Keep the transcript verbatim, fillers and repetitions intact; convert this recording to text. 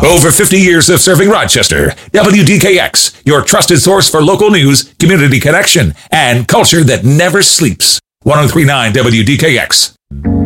Over fifty years of serving Rochester. W D K X, your trusted source for local news, community connection, and culture that never sleeps. one oh three point nine W D K X.